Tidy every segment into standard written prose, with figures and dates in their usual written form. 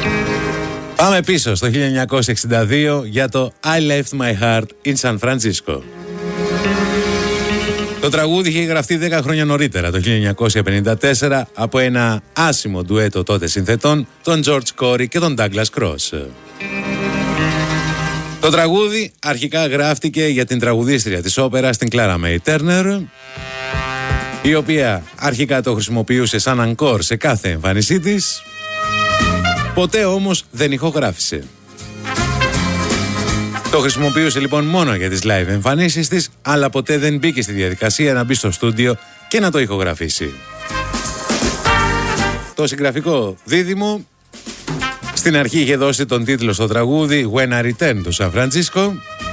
Πάμε πίσω στο 1962 για το I Left My Heart in San Francisco. Το τραγούδι είχε γραφτεί 10 χρόνια νωρίτερα, το 1954, από ένα άσημο ντουέτο τότε συνθετών, τον George Corey και τον Douglas Cross. Το τραγούδι αρχικά γράφτηκε για την τραγουδίστρια της όπερας, την Clara May Turner, η οποία αρχικά το χρησιμοποιούσε σαν ανκόρ σε κάθε εμφάνισή της, ποτέ όμως δεν ηχογράφησε. Το χρησιμοποιούσε λοιπόν μόνο για τις live εμφανίσεις της, αλλά ποτέ δεν μπήκε στη διαδικασία να μπει στο στούντιο και να το ηχογραφήσει. Το συγγραφικό δίδυμο στην αρχή είχε δώσει τον τίτλο στο τραγούδι When I Return to San Francisco.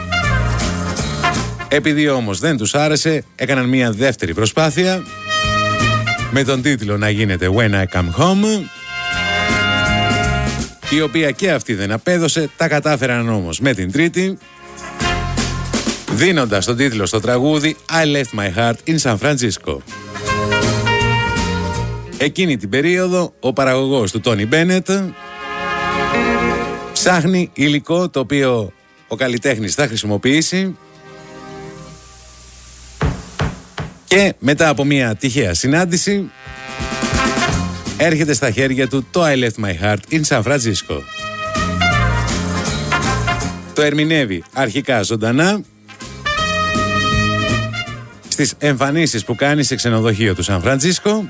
Επειδή όμως δεν τους άρεσε, έκαναν μια δεύτερη προσπάθεια με τον τίτλο να γίνεται When I Come Home, η οποία και αυτή δεν απέδωσε. Τα κατάφεραν όμως με την τρίτη, δίνοντας τον τίτλο στο τραγούδι I Left My Heart in San Francisco. Εκείνη την περίοδο ο παραγωγός του Τόνι Μπένετ ψάχνει υλικό το οποίο ο καλλιτέχνης θα χρησιμοποιήσει, και μετά από μια τυχαία συνάντηση έρχεται στα χέρια του το I Left My Heart in San Francisco. Το ερμηνεύει αρχικά ζωντανά στις εμφανίσεις που κάνει σε ξενοδοχείο του Σαν Φραντσίσκο,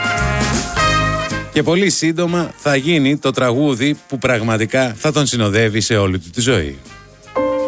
και πολύ σύντομα θα γίνει το τραγούδι που πραγματικά θα τον συνοδεύει σε όλη του τη ζωή.